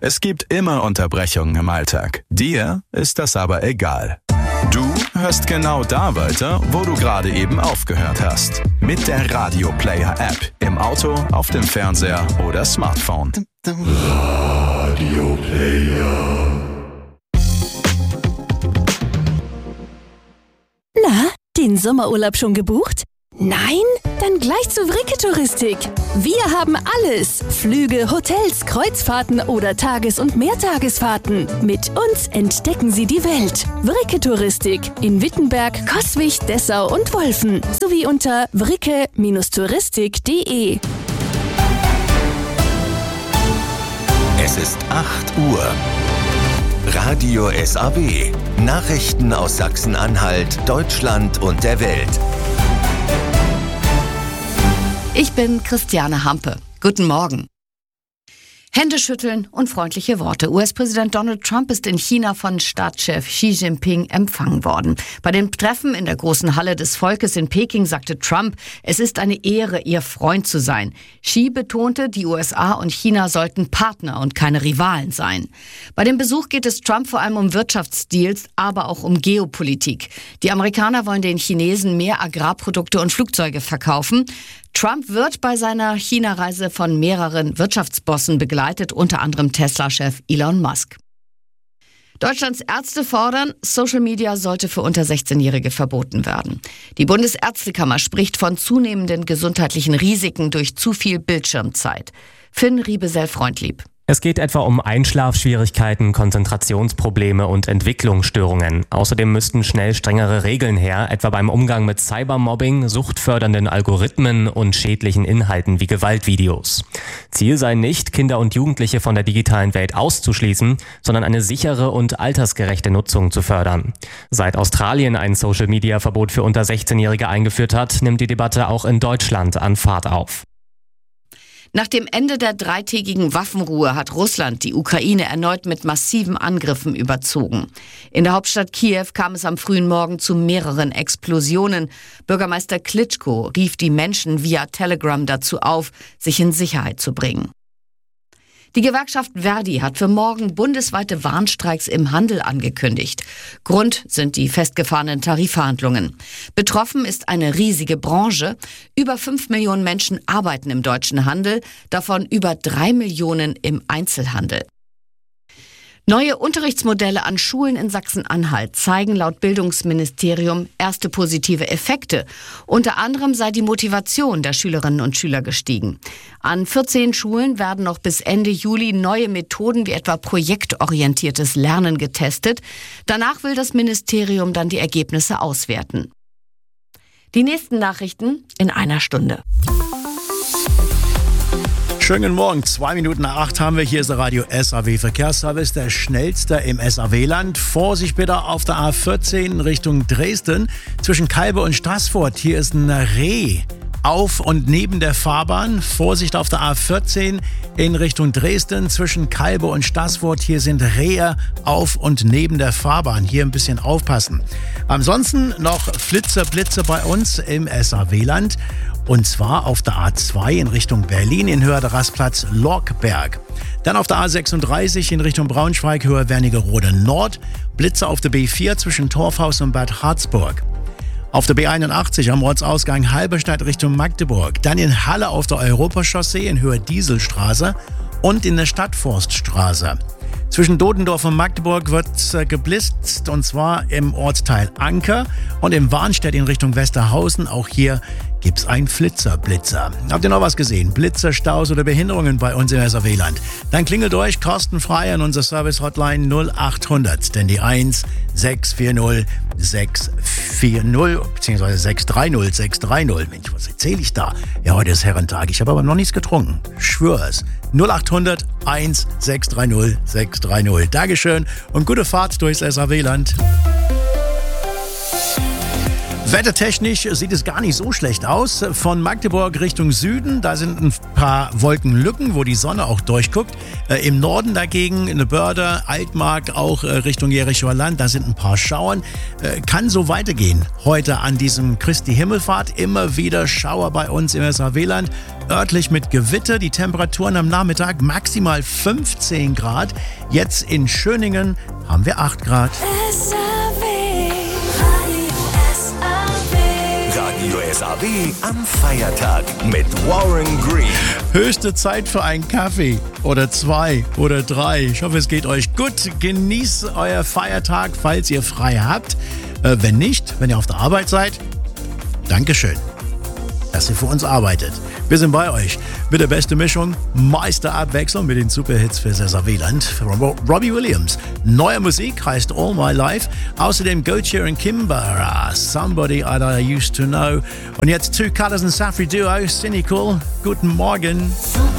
Es gibt immer Unterbrechungen im Alltag. Dir ist das aber egal. Du hörst genau da weiter, wo du gerade eben aufgehört hast. Mit der Radio Player App. Im Auto, auf dem Fernseher oder Smartphone. Radio Player. Na, den Sommerurlaub schon gebucht? Nein? Dann gleich zu Wricke Touristik. Wir haben alles. Flüge, Hotels, Kreuzfahrten oder Tages- und Mehrtagesfahrten. Mit uns entdecken Sie die Welt. Wricke Touristik in Wittenberg, Coswig, Dessau und Wolfen. Sowie unter wricke-touristik.de. Es ist 8 Uhr. Radio SAW. Nachrichten aus Sachsen-Anhalt, Deutschland und der Welt. Ich bin Christiane Hampe. Guten Morgen. Hände schütteln und freundliche Worte. US-Präsident Donald Trump ist in China von Staatschef Xi Jinping empfangen worden. Bei dem Treffen in der großen Halle des Volkes in Peking sagte Trump, es ist eine Ehre, ihr Freund zu sein. Xi betonte, die USA und China sollten Partner und keine Rivalen sein. Bei dem Besuch geht es Trump vor allem um Wirtschaftsdeals, aber auch um Geopolitik. Die Amerikaner wollen den Chinesen mehr Agrarprodukte und Flugzeuge verkaufen. Trump wird bei seiner China-Reise von mehreren Wirtschaftsbossen begleitet, unter anderem Tesla-Chef Elon Musk. Deutschlands Ärzte fordern, Social Media sollte für unter 16-Jährige verboten werden. Die Bundesärztekammer spricht von zunehmenden gesundheitlichen Risiken durch zu viel Bildschirmzeit. Finn Riebesell-Freundlieb. Es geht etwa um Einschlafschwierigkeiten, Konzentrationsprobleme und Entwicklungsstörungen. Außerdem müssten schnell strengere Regeln her, etwa beim Umgang mit Cybermobbing, suchtfördernden Algorithmen und schädlichen Inhalten wie Gewaltvideos. Ziel sei nicht, Kinder und Jugendliche von der digitalen Welt auszuschließen, sondern eine sichere und altersgerechte Nutzung zu fördern. Seit Australien ein Social-Media-Verbot für unter 16-Jährige eingeführt hat, nimmt die Debatte auch in Deutschland an Fahrt auf. Nach dem Ende der 3-tägigen Waffenruhe hat Russland die Ukraine erneut mit massiven Angriffen überzogen. In der Hauptstadt Kiew kam es am frühen Morgen zu mehreren Explosionen. Bürgermeister Klitschko rief die Menschen via Telegram dazu auf, sich in Sicherheit zu bringen. Die Gewerkschaft Verdi hat für morgen bundesweite Warnstreiks im Handel angekündigt. Grund sind die festgefahrenen Tarifverhandlungen. Betroffen ist eine riesige Branche. Über 5 Millionen Menschen arbeiten im deutschen Handel, davon über 3 Millionen im Einzelhandel. Neue Unterrichtsmodelle an Schulen in Sachsen-Anhalt zeigen laut Bildungsministerium erste positive Effekte. Unter anderem sei die Motivation der Schülerinnen und Schüler gestiegen. An 14 Schulen werden noch bis Ende Juli neue Methoden wie etwa projektorientiertes Lernen getestet. Danach will das Ministerium dann die Ergebnisse auswerten. Die nächsten Nachrichten in einer Stunde. Schönen guten Morgen, 2 Minuten nach 8 haben wir. Hier ist der Radio SAW Verkehrsservice, der schnellste im SAW-Land. Vorsicht bitte auf der A14 Richtung Dresden. Zwischen Calbe und Staßfurt, hier ist ein Reh auf und neben der Fahrbahn. Vorsicht auf der A14 in Richtung Dresden. Zwischen Calbe und Staßfurt, hier sind Rehe auf und neben der Fahrbahn. Hier ein bisschen aufpassen. Ansonsten noch Blitze bei uns im SAW-Land. Und zwar auf der A2 in Richtung Berlin in Höhe der Rastplatz Lorkberg. Dann auf der A36 in Richtung Braunschweig, Höhe Wernigerode Nord. Blitze auf der B4 zwischen Torfhaus und Bad Harzburg. Auf der B81 am Ortsausgang Halberstadt Richtung Magdeburg. Dann in Halle auf der Europachaussee in Höhe Dieselstraße und in der Stadtforststraße. Zwischen Dodendorf und Magdeburg wird geblitzt, und zwar im Ortsteil Anker und im Warnstedt in Richtung Westerhausen. Auch hier gibt's ein Blitzer. Habt ihr noch was gesehen? Blitzer, Staus oder Behinderungen bei uns im SAW-Land? Dann klingelt euch kostenfrei an unser Service-Hotline 0800, denn die 1 640 640 bzw. 630 630. Mensch, was erzähle ich da? Ja, heute ist Herrentag. Ich habe aber noch nichts getrunken. Schwör es. 0800 1 630 630. Dankeschön und gute Fahrt durchs SAW-Land. Wettertechnisch sieht es gar nicht so schlecht aus. Von Magdeburg Richtung Süden, da sind ein paar Wolkenlücken, wo die Sonne auch durchguckt. Im Norden dagegen, in der Börde, Altmark, auch Richtung Jerichoer Land, da sind ein paar Schauern. Kann so weitergehen. Heute an diesem Christi Himmelfahrt immer wieder Schauer bei uns im SAW-Land. Örtlich mit Gewitter, die Temperaturen am Nachmittag maximal 15 Grad. Jetzt in Schöningen haben wir 8 Grad. Radio SAW am Feiertag mit Warren Green. Höchste Zeit für einen Kaffee oder 2 oder 3. Ich hoffe, es geht euch gut. Genießt euer Feiertag, falls ihr frei habt. Wenn nicht, wenn ihr auf der Arbeit seid, Dankeschön, dass ihr für uns arbeitet. Wir sind bei euch mit der besten Mischung, Meisterabwechslung mit den Superhits für SAW-Land. Robbie Williams. Neue Musik heißt All My Life. Außerdem Goethe und Kimbara, Somebody That I Used to Know. Und jetzt Two Colors and Safri Duo, Cynical. Guten Morgen.